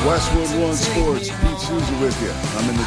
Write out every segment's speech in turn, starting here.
Westwood One Sports, Pete Souza with you. I'm in the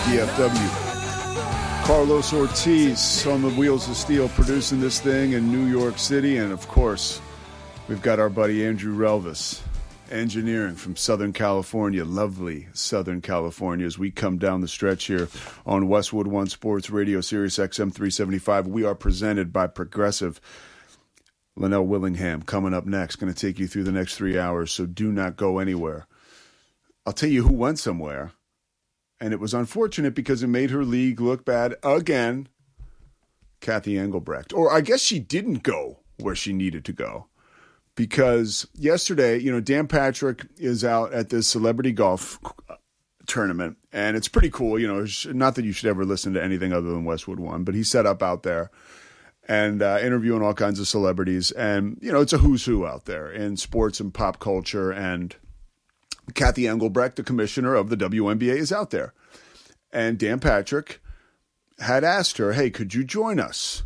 DFW. Carlos Ortiz on the wheels of steel producing this thing in New York City. And, of course, we've got our buddy Andrew Relvis, engineering from Southern California, lovely Southern California, as we come down the stretch here on Westwood One Sports Radio, Sirius XM 375. We are presented by Progressive. Linnell Willingham coming up next, going to take you through the next 3 hours, so do not go anywhere. I'll tell you who went somewhere, and it was unfortunate because it made her league look bad again. Cathy Engelbrecht. Or I guess she didn't go where she needed to go, because yesterday, Dan Patrick is out at this celebrity golf tournament, and it's pretty cool. Not that you should ever listen to anything other than Westwood One, but he's set up out there and interviewing all kinds of celebrities. And, it's a who's who out there in sports and pop culture, and Cathy Engelbrecht, the commissioner of the WNBA, is out there. And Dan Patrick had asked her, hey, could you join us?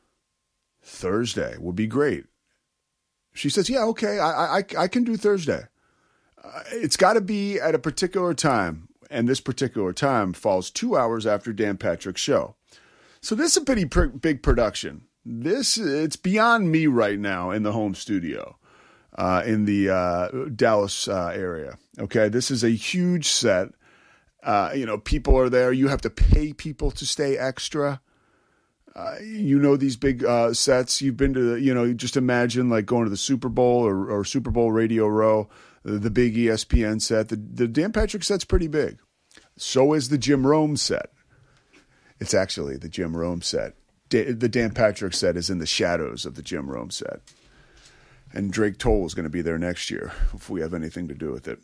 Thursday would be great. She says, yeah, okay, I can do Thursday. It's got to be at a particular time, and this particular time falls 2 hours after Dan Patrick's show. So this is a pretty big production. It's beyond me right now in the home studio. In the Dallas area. Okay, this is a huge set. People are there. You have to pay people to stay extra. These big sets. You've been to, just imagine like going to the Super Bowl or Super Bowl Radio Row, the big ESPN set. The Dan Patrick set's pretty big. So is the Jim Rome set. It's actually the Jim Rome set. The Dan Patrick set is in the shadows of the Jim Rome set. And Drake Toll is going to be there next year if we have anything to do with it.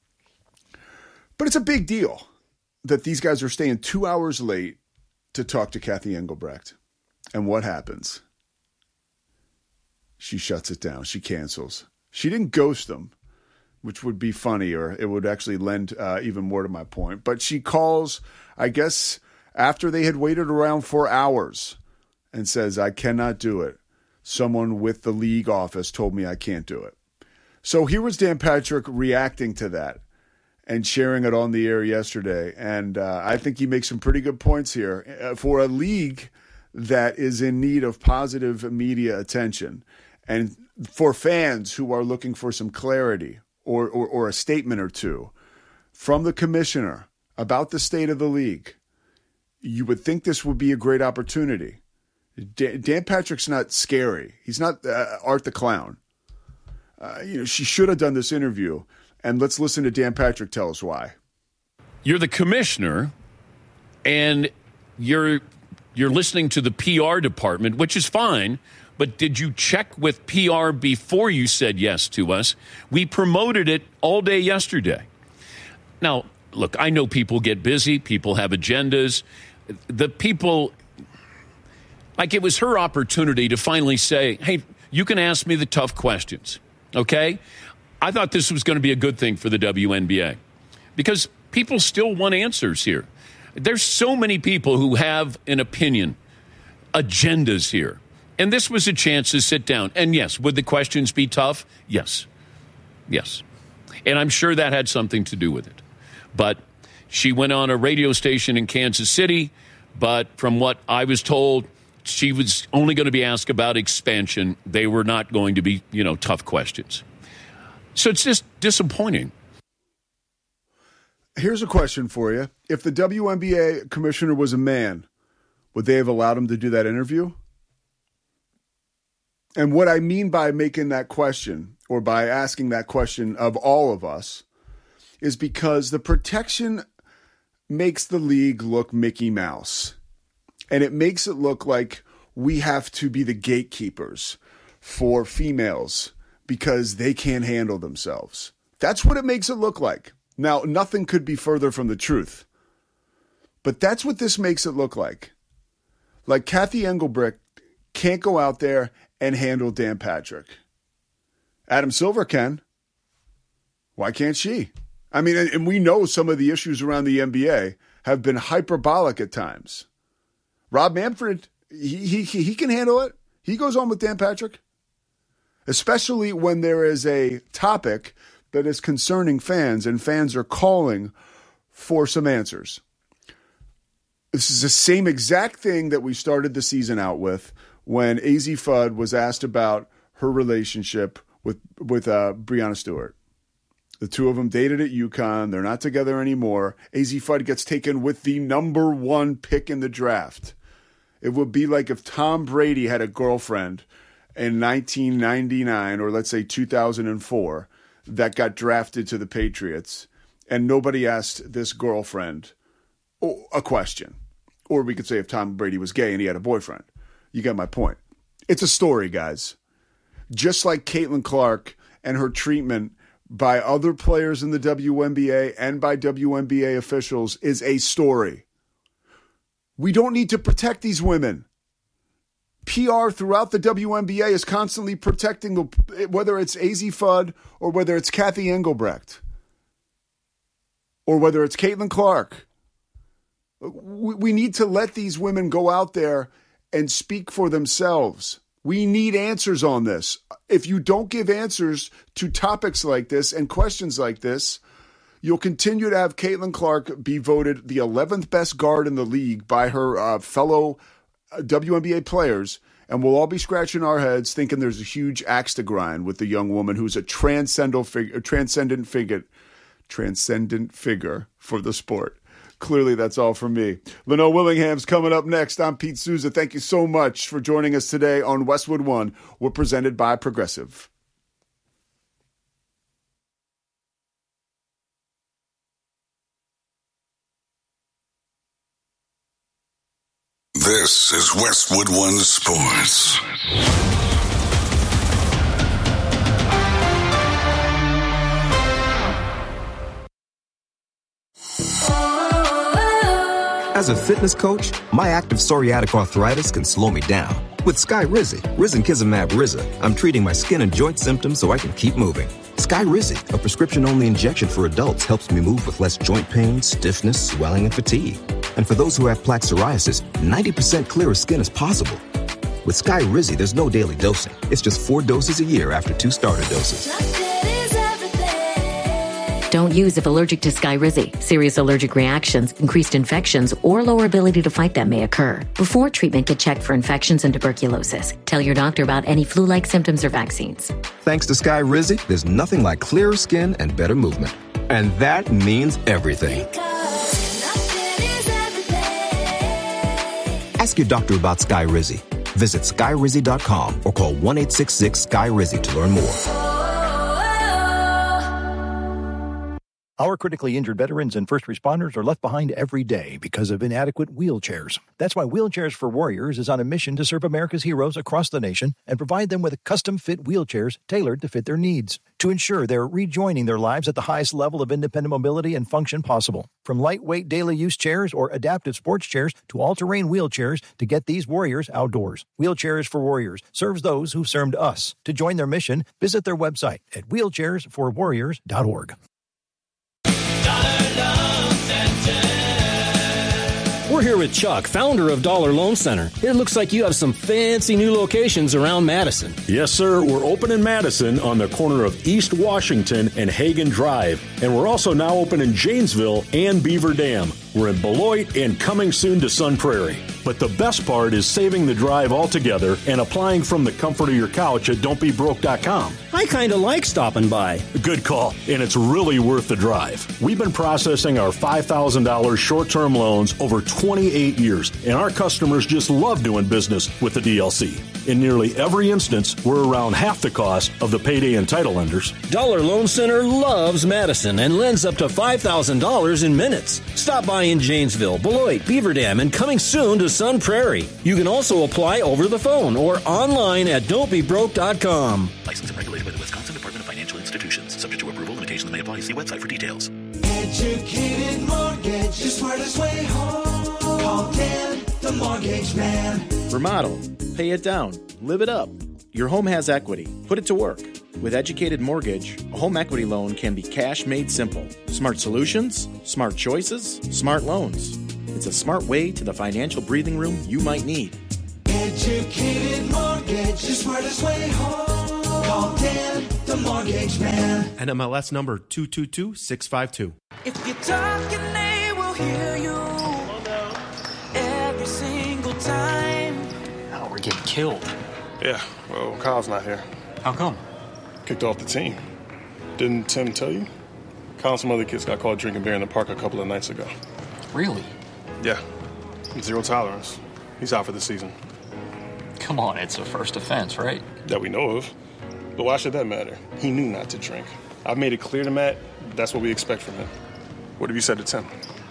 But it's a big deal that these guys are staying 2 hours late to talk to Cathy Engelbrecht. And what happens? She shuts it down. She cancels. She didn't ghost them, which would be funny, or it would actually lend even more to my point. But she calls, I guess, after they had waited around for hours and says, I cannot do it. Someone with the league office told me I can't do it. So here was Dan Patrick reacting to that and sharing it on the air yesterday. And I think he makes some pretty good points here for a league that is in need of positive media attention, and for fans who are looking for some clarity or a statement or two from the commissioner about the state of the league. You would think this would be a great opportunity. Dan Patrick's not scary. He's not Art the Clown. She should have done this interview, and let's listen to Dan Patrick tell us why. You're the commissioner, and you're listening to the PR department, which is fine, but did you check with PR before you said yes to us? We promoted it all day yesterday. Now, look, I know people get busy. People have agendas. The people... Like, it was her opportunity to finally say, hey, you can ask me the tough questions, okay? I thought this was going to be a good thing for the WNBA because people still want answers here. There's so many people who have an opinion, agendas here. And this was a chance to sit down. And, yes, would the questions be tough? Yes. Yes. And I'm sure that had something to do with it. But she went on a radio station in Kansas City, but from what I was told, she was only going to be asked about expansion. They were not going to be, tough questions. So it's just disappointing. Here's a question for you. If the WNBA commissioner was a man, would they have allowed him to do that interview? And what I mean by making that question, or by asking that question of all of us, is because the protection makes the league look Mickey Mouse. And it makes it look like we have to be the gatekeepers for females because they can't handle themselves. That's what it makes it look like. Now, nothing could be further from the truth. But that's what this makes it look like. Like Cathy Engelbrecht can't go out there and handle Dan Patrick. Adam Silver can. Why can't she? I mean, and we know some of the issues around the NBA have been hyperbolic at times. Rob Manfred, he can handle it. He goes on with Dan Patrick. Especially when there is a topic that is concerning fans, and fans are calling for some answers. This is the same exact thing that we started the season out with when AZ Fudd was asked about her relationship with Breanna Stewart. The two of them dated at UConn. They're not together anymore. AZ Fudd gets taken with the number 1 pick in the draft. It would be like if Tom Brady had a girlfriend in 1999, or let's say 2004, that got drafted to the Patriots, and nobody asked this girlfriend a question. Or we could say if Tom Brady was gay and he had a boyfriend. You get my point. It's a story, guys. Just like Caitlin Clark and her treatment by other players in the WNBA and by WNBA officials is a story. We don't need to protect these women. PR throughout the WNBA is constantly protecting, whether it's AZ Fudd or whether it's Kathy Engelbrecht or whether it's Caitlin Clark. We need to let these women go out there and speak for themselves. We need answers on this. If you don't give answers to topics like this and questions like this, you'll continue to have Caitlin Clark be voted the 11th best guard in the league by her fellow WNBA players, and we'll all be scratching our heads thinking there's a huge axe to grind with the young woman who's a transcendent figure for the sport. Clearly, that's all from me. Leno Willingham's coming up next. I'm Pete Souza. Thank you so much for joining us today on Westwood One. We're presented by Progressive. This is Westwood One Sports. As a fitness coach, my active psoriatic arthritis can slow me down. With Skyrizi, Risankizumab Riza, I'm treating my skin and joint symptoms so I can keep moving. Skyrizi, a prescription-only injection for adults, helps me move with less joint pain, stiffness, swelling, and fatigue. And for those who have plaque psoriasis, 90% clearer skin is possible. With Skyrizi, there's no daily dosing. It's just 4 doses a year after 2 starter doses. Don't use if allergic to Skyrizi. Serious allergic reactions, increased infections, or lower ability to fight them may occur. Before treatment, get checked for infections and tuberculosis. Tell your doctor about any flu-like symptoms or vaccines. Thanks to Skyrizi, there's nothing like clearer skin and better movement. And that means everything. Ask your doctor about Skyrizi. Visit Skyrizi.com or call 1-866-SKY-RIZI to learn more. Our critically injured veterans and first responders are left behind every day because of inadequate wheelchairs. That's why Wheelchairs for Warriors is on a mission to serve America's heroes across the nation and provide them with custom-fit wheelchairs tailored to fit their needs to ensure they're rejoining their lives at the highest level of independent mobility and function possible. From lightweight daily use chairs or adaptive sports chairs to all-terrain wheelchairs to get these warriors outdoors. Wheelchairs for Warriors serves those who've served us. To join their mission, visit their website at wheelchairsforwarriors.org. We're here with Chuck, founder of Dollar Loan Center. It looks like you have some fancy new locations around Madison. Yes, sir. We're open in Madison on the corner of East Washington and Hagen Drive. And we're also now open in Janesville and Beaver Dam. We're in Beloit and coming soon to Sun Prairie. But the best part is saving the drive altogether and applying from the comfort of your couch at don'tbebroke.com. I kind of like stopping by. Good call, and it's really worth the drive. We've been processing our $5,000 short-term loans over 28 years, and our customers just love doing business with the DLC. In nearly every instance, we're around half the cost of the payday and title lenders. Dollar Loan Center loves Madison and lends up to $5,000 in minutes. Stop by in Janesville, Beloit, Beaver Dam, and coming soon to Sun Prairie. You can also apply over the phone or online at don'tbebroke.com. Licensed and regulated by the Wisconsin Department of Financial Institutions. Subject to approval, limitations may apply. See website for details. Educated Mortgage, the smartest way home. Call Dan, the Mortgage Man. Remodel, pay it down, live it up. Your home has equity. Put it to work. With Educated Mortgage, a home equity loan can be cash made simple. Smart solutions, smart choices, smart loans. It's a smart way to the financial breathing room you might need. Educated Mortgage, the smartest way home. Call Call Dan, the Mortgage Man. NMLS number 222652. If you're talking, they will hear you every single time. Oh, we're getting killed. Yeah, well, Kyle's not here. How come? Kicked off the team. Didn't Tim tell you? Kyle and some other kids got caught drinking beer in the park a couple of nights ago. Really? Yeah. Zero tolerance. He's out for the season. Come on, it's a first offense, right? That we know of. But why should that matter? He knew not to drink. I've made it clear to Matt that's what we expect from him. What have you said to Tim?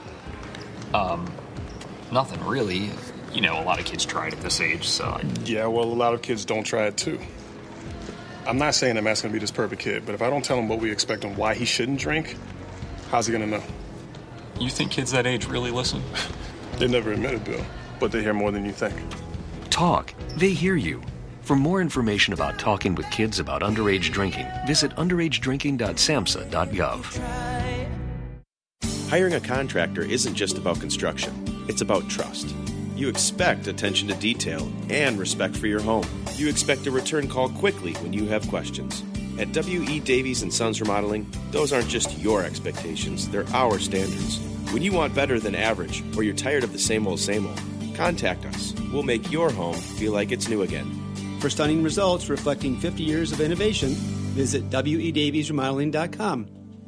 Nothing really. You know, a lot of kids try it at this age, so... Yeah, well, a lot of kids don't try it, too. I'm not saying that Matt's going to be this perfect kid, but if I don't tell him what we expect and why he shouldn't drink, how's he going to know? You think kids that age really listen? They never admit it, Bill, but they hear more than you think. Talk. They hear you. For more information about talking with kids about underage drinking, visit underagedrinking.samhsa.gov. Hiring a contractor isn't just about construction. It's about trust. You expect attention to detail and respect for your home. You expect a return call quickly when you have questions. At W.E. Davies & Sons Remodeling, those aren't just your expectations, they're our standards. When you want better than average, or you're tired of the same old, contact us. We'll make your home feel like it's new again. For stunning results reflecting 50 years of innovation, visit WEDaviesRemodeling.com.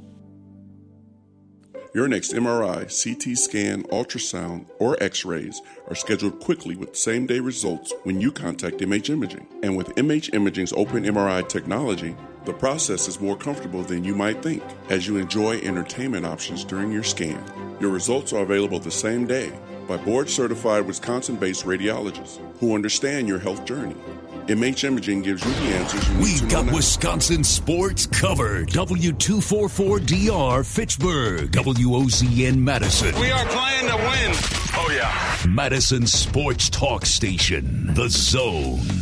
Your next MRI, CT scan, ultrasound, or X-rays are scheduled quickly with same-day results when you contact MH Imaging. And with MH Imaging's open MRI technology, the process is more comfortable than you might think as you enjoy entertainment options during your scan. Your results are available the same day by board-certified Wisconsin-based radiologists who understand your health journey. MH Imaging gives you the answers you need to know. We've got Wisconsin sports covered. W244DR Fitchburg. WOZN Madison. We are playing to win. Oh, yeah. Madison Sports Talk Station. The Zone.